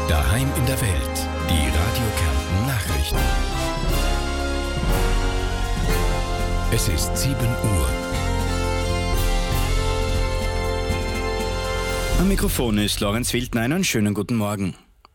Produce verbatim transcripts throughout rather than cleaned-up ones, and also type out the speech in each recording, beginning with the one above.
Daheim in der Welt. Die Radio Kärnten Nachrichten. Es ist sieben Uhr. Am Mikrofon ist Lorenz Wildner. Einen schönen guten Morgen.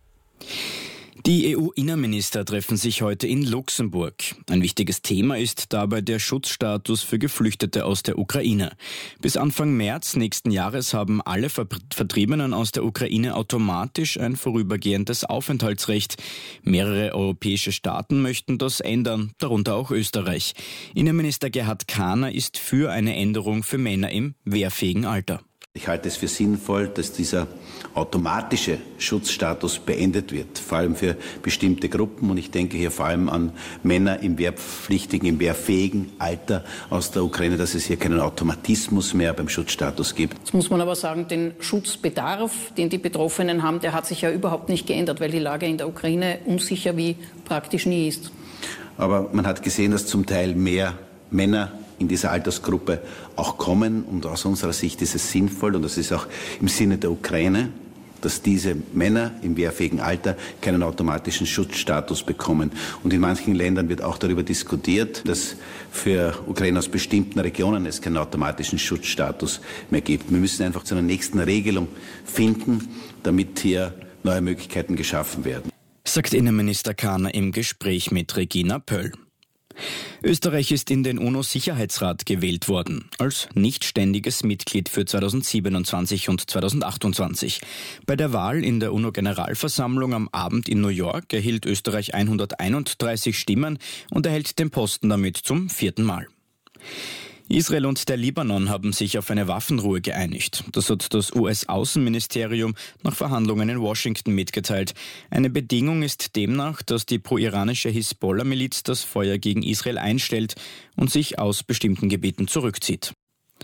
Die E U-Innenminister treffen sich heute in Luxemburg. Ein wichtiges Thema ist dabei der Schutzstatus für Geflüchtete aus der Ukraine. Bis Anfang März nächsten Jahres haben alle Vertriebenen aus der Ukraine automatisch ein vorübergehendes Aufenthaltsrecht. Mehrere europäische Staaten möchten das ändern, darunter auch Österreich. Innenminister Gerhard Kahner ist für eine Änderung für Männer im wehrfähigen Alter. Ich halte es für sinnvoll, dass dieser automatische Schutzstatus beendet wird, vor allem für bestimmte Gruppen. Und ich denke hier vor allem an Männer im wehrpflichtigen, im wehrfähigen Alter aus der Ukraine, dass es hier keinen Automatismus mehr beim Schutzstatus gibt. Jetzt muss man aber sagen, den Schutzbedarf, den die Betroffenen haben, der hat sich ja überhaupt nicht geändert, weil die Lage in der Ukraine unsicher wie praktisch nie ist. Aber man hat gesehen, dass zum Teil mehr Männer in dieser Altersgruppe auch kommen. Und aus unserer Sicht ist es sinnvoll, und das ist auch im Sinne der Ukraine, dass diese Männer im wehrfähigen Alter keinen automatischen Schutzstatus bekommen. Und in manchen Ländern wird auch darüber diskutiert, dass für Ukraine aus bestimmten Regionen es keinen automatischen Schutzstatus mehr gibt. Wir müssen einfach zu einer nächsten Regelung finden, damit hier neue Möglichkeiten geschaffen werden. Sagt Innenminister Kahner im Gespräch mit Regina Pöll. Österreich ist in den UNO-Sicherheitsrat gewählt worden, als nichtständiges Mitglied für zweitausendsiebenundzwanzig und zweitausendachtundzwanzig. Bei der Wahl in der UNO-Generalversammlung am Abend in New York erhielt Österreich hunderteinunddreißig Stimmen und erhält den Posten damit zum vierten Mal. Israel und der Libanon haben sich auf eine Waffenruhe geeinigt. Das hat das U S-Außenministerium nach Verhandlungen in Washington mitgeteilt. Eine Bedingung ist demnach, dass die pro-iranische Hisbollah-Miliz das Feuer gegen Israel einstellt und sich aus bestimmten Gebieten zurückzieht.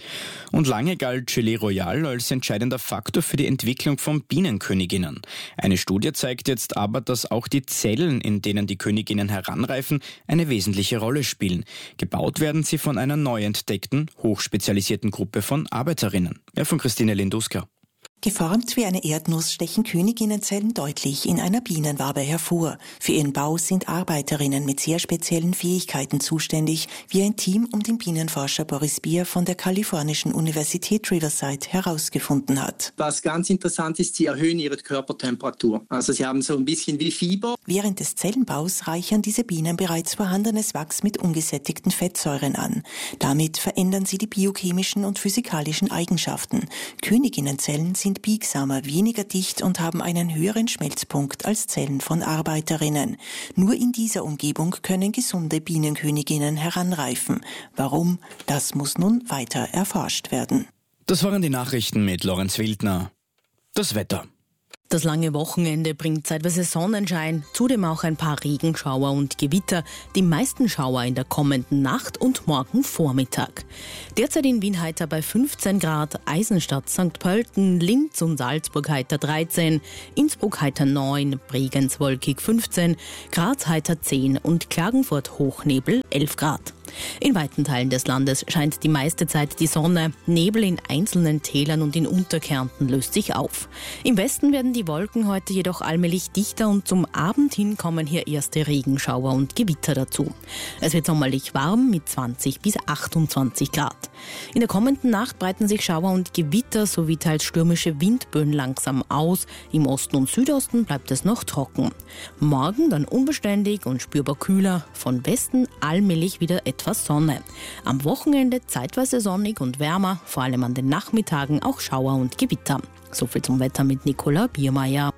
Und lange galt Gelee Royal als entscheidender Faktor für die Entwicklung von Bienenköniginnen. Eine Studie zeigt jetzt aber, dass auch die Zellen, in denen die Königinnen heranreifen, eine wesentliche Rolle spielen. Gebaut werden sie von einer neu entdeckten, hochspezialisierten Gruppe von Arbeiterinnen. Ja, von Christine Linduska. Geformt wie eine Erdnuss stechen Königinnenzellen deutlich in einer Bienenwabe hervor. Für ihren Bau sind Arbeiterinnen mit sehr speziellen Fähigkeiten zuständig, wie ein Team um den Bienenforscher Boris Bier von der kalifornischen Universität Riverside herausgefunden hat. Was ganz interessant ist, sie erhöhen ihre Körpertemperatur. Also sie haben so ein bisschen wie Fieber. Während des Zellenbaus reichern diese Bienen bereits vorhandenes Wachs mit ungesättigten Fettsäuren an. Damit verändern sie die biochemischen und physikalischen Eigenschaften. Königinnenzellen sind sind biegsamer, weniger dicht und haben einen höheren Schmelzpunkt als Zellen von Arbeiterinnen. Nur in dieser Umgebung können gesunde Bienenköniginnen heranreifen. Warum? Das muss nun weiter erforscht werden. Das waren die Nachrichten mit Lorenz Wildner. Das Wetter. Das lange Wochenende bringt zeitweise Sonnenschein, zudem auch ein paar Regenschauer und Gewitter. Die meisten Schauer in der kommenden Nacht und morgen Vormittag. Derzeit in Wien heiter bei fünfzehn Grad, Eisenstadt, Sankt Pölten, Linz und Salzburg heiter dreizehn, Innsbruck heiter neun, Bregenz wolkig fünfzehn, Graz heiter zehn und Klagenfurt Hochnebel elf Grad. In weiten Teilen des Landes scheint die meiste Zeit die Sonne. Nebel in einzelnen Tälern und in Unterkärnten löst sich auf. Im Westen werden die Wolken heute jedoch allmählich dichter und zum Abend hin kommen hier erste Regenschauer und Gewitter dazu. Es wird sommerlich warm mit zwanzig bis achtundzwanzig Grad. In der kommenden Nacht breiten sich Schauer und Gewitter sowie teils stürmische Windböen langsam aus. Im Osten und Südosten bleibt es noch trocken. Morgen dann unbeständig und spürbar kühler. Von Westen allmählich wieder etwas Sonne. Am Wochenende zeitweise sonnig und wärmer, vor allem an den Nachmittagen auch Schauer und Gewitter. Soviel zum Wetter mit Nicola Biermeier.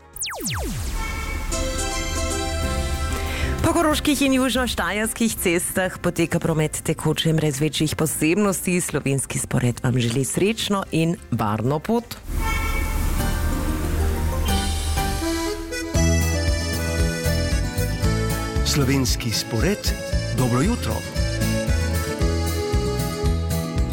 Pokoroških in južno-štajerskih cestah poteka promet tekoče brez večjih posebnosti. Slovenski spored vam želi srečno in varno pot. Slovenski spored, dobro jutro.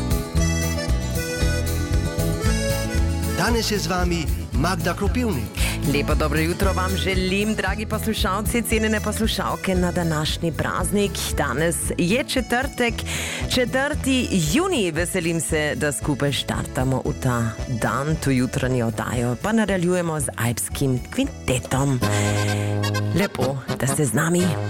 Danes je z vami Magda Kropivnik. Lepo dobro jutro vam želim, dragi poslušalci, cenjene poslušalke na današnji praznik. Danes je četrtek, četrti junij. Veselim se, da skupaj štartamo v ta dan, to jutranjo oddajo, pa nadaljujemo z alpskim kvintetom. Lepo, da ste z nami.